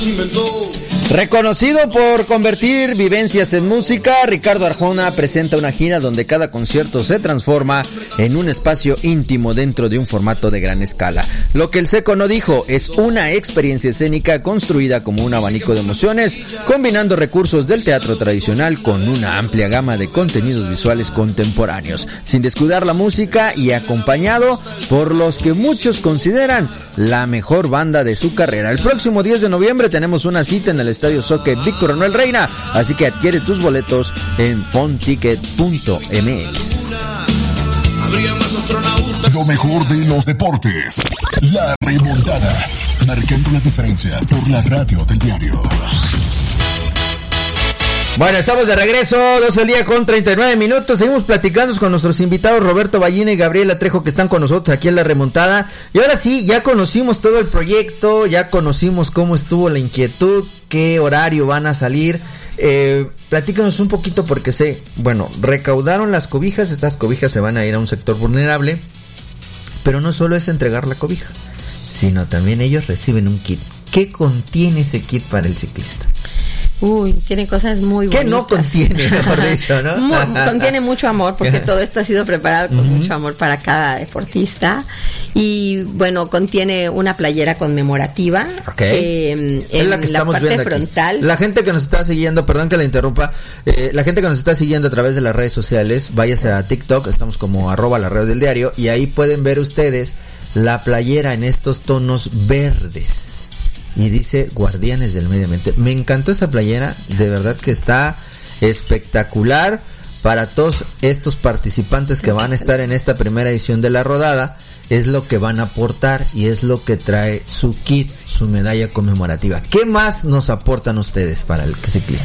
Reconocido por convertir vivencias en música, Ricardo Arjona presenta una gira donde cada concierto se transforma en un espacio íntimo dentro de un formato de gran escala. Lo que el Seco no dijo es una experiencia escénica construida como un abanico de emociones, combinando recursos del teatro tradicional con una amplia gama de contenidos visuales contemporáneos, sin descuidar la música y acompañado por los que muchos consideran la mejor banda de su carrera. El próximo 10 de noviembre tenemos una cita en el Estadio Socket Víctor Manuel Reina, así que adquiere tus boletos en fonticket.mx. Lo mejor de los deportes, la remontada, marcando la diferencia por la radio del diario. Bueno, estamos de regreso, 12 del día con 39 minutos. Seguimos platicando con nuestros invitados Roberto Ballina y Gabriela Trejo, que están con nosotros aquí en La Remontada. Y ahora sí, ya conocimos todo el proyecto, ya conocimos cómo estuvo la inquietud, qué horario van a salir. Platícanos un poquito porque recaudaron las cobijas. Estas cobijas se van a ir a un sector vulnerable, pero no solo es entregar la cobija, sino también ellos reciben un kit. ¿Qué contiene ese kit para el ciclista? Tiene cosas muy bonitas. ¿Qué no contiene, mejor dicho, no? Contiene mucho amor, porque todo esto ha sido preparado con mucho amor para cada deportista. Y bueno, contiene una playera conmemorativa. Es la que estamos parte viendo frontal. Aquí. La gente que nos está siguiendo, perdón que la interrumpa, la gente que nos está siguiendo a través de las redes sociales, váyase a TikTok, estamos como @la radio del diario, y ahí pueden ver ustedes la playera en estos tonos verdes. Y dice Guardianes del Medio Ambiente. Me encantó esa playera, de verdad que está espectacular para todos estos participantes que van a estar en esta primera edición de la rodada. Es lo que van a aportar y es lo que trae su kit, su medalla conmemorativa. ¿Qué más nos aportan ustedes para el ciclista?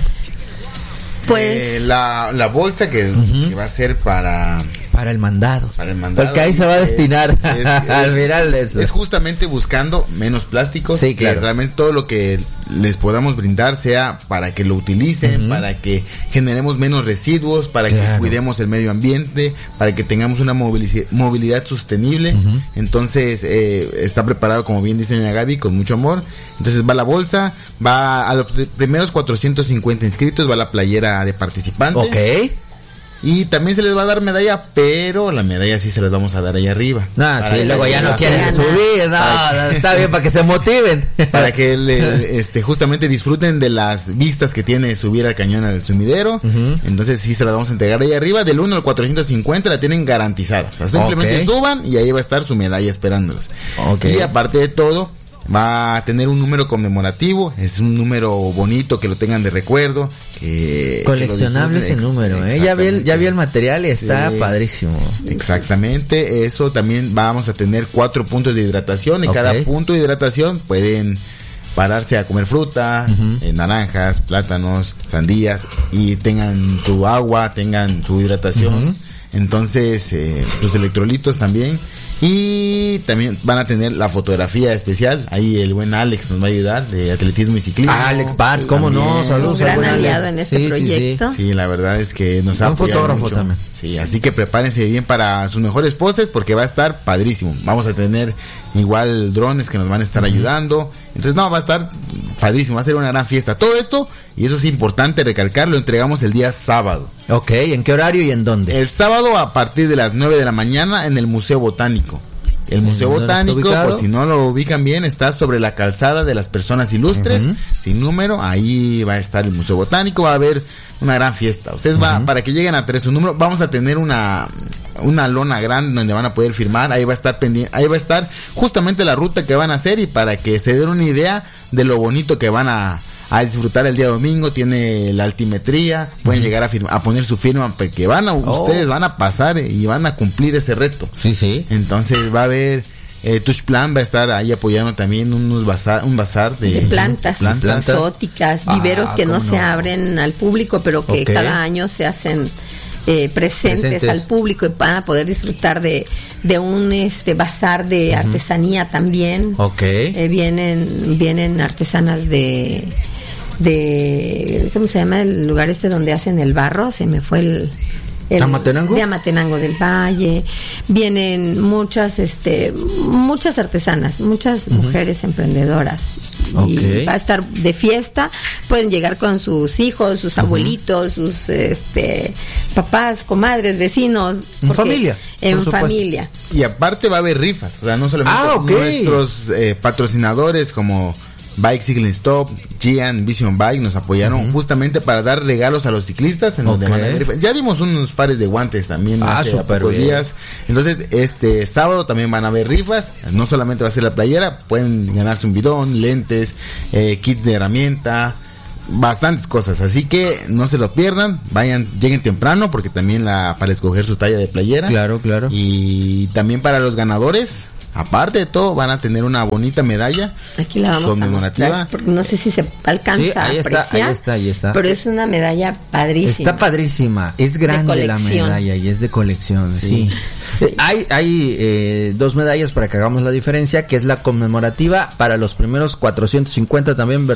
Pues la bolsa que va a ser para el mandado. Para el mandado. Porque ahí se va a destinar al viral de eso. Es justamente buscando menos plásticos. Sí, claro. Que realmente todo lo que les podamos brindar sea para que lo utilicen, para que generemos menos residuos, para que cuidemos el medio ambiente, para que tengamos una movilidad sostenible. Entonces, está preparado, como bien dice doña Gaby, con mucho amor. Entonces va la bolsa, va a los primeros 450 inscritos, va la playera de participante. Ok. Y también se les va a dar medalla, pero la medalla sí se les vamos a dar ahí arriba. Sí, luego ya no quieren subir, está bien para que se motiven. Para que justamente disfruten de las vistas que tiene subir al cañón al sumidero. Entonces sí se las vamos a entregar ahí arriba, del 1 al 450 la tienen garantizada. O sea, simplemente suban y ahí va a estar su medalla esperándolos. Y aparte de todo, va a tener un número conmemorativo, es un número bonito que lo tengan de recuerdo, coleccionable ese número, ya vi el material y está padrísimo. Exactamente, eso también vamos a tener 4 puntos de hidratación, en cada punto de hidratación pueden pararse a comer fruta, naranjas, plátanos, sandías y tengan su agua, tengan su hidratación. Entonces, sus electrolitos también. Y también van a tener la fotografía especial. Ahí el buen Alex nos va a ayudar, de atletismo y ciclismo. Alex Bartz, cómo no, saludos. Un gran aliado en este proyecto. Sí, la verdad es que nos ha apoyado fotógrafo mucho. También. Sí, así que prepárense bien para sus mejores poses porque va a estar padrísimo. Vamos a tener igual drones que nos van a estar ayudando. Entonces, va a estar padrísimo, va a ser una gran fiesta. Todo esto, y eso es importante recalcar, lo entregamos el día sábado. Ok, ¿en qué horario y en dónde? El sábado a partir de las 9 de la mañana en el Museo Botánico. El Museo Botánico, por si no lo ubican bien, está sobre la calzada de las personas ilustres, sin número. Ahí va a estar el Museo Botánico, va a haber una gran fiesta. Ustedes para que lleguen a tener su número, vamos a tener una lona grande donde van a poder firmar. Ahí va a estar pendiente, ahí va a estar justamente la ruta que van a hacer, y para que se den una idea de lo bonito que van a disfrutar el día domingo. Tiene la altimetría, pueden llegar a poner su firma, porque ustedes van a pasar y van a cumplir ese reto. Sí. Entonces va a haber Tuxplan va a estar ahí apoyando también un bazar de plantas exóticas, viveros que no se abren al público, pero que cada año se hacen presentes al público, y van a poder disfrutar de un bazar de artesanía también. Vienen artesanas de ¿cómo se llama el lugar donde hacen el barro? Se me fue el ¿Amatenango? De Amatenango del Valle. Vienen muchas artesanas, muchas mujeres emprendedoras y va a estar de fiesta. Pueden llegar con sus hijos, sus abuelitos, sus papás, comadres, vecinos, en familia, en familia. Y aparte va a haber rifas, o sea, no solamente nuestros patrocinadores como Bike Cycling Stop, Gian, Vision Bike nos apoyaron justamente para dar regalos a los ciclistas en donde van a haber. Ya dimos unos pares de guantes también hace pocos días. Entonces, este sábado también van a haber rifas. No solamente va a ser la playera, pueden ganarse un bidón, lentes, kit de herramienta, bastantes cosas. Así que no se lo pierdan, lleguen temprano porque también para escoger su talla de playera. Claro. Y también para los ganadores, aparte de todo, van a tener una bonita medalla. Aquí la vamos a mostrar, porque no sé si se alcanza a apreciar. Ahí está. Pero es una medalla padrísima. Está padrísima. Es grande la medalla y es de colección. Sí. Hay 2 medallas para que hagamos la diferencia, que es la conmemorativa para los primeros 450 también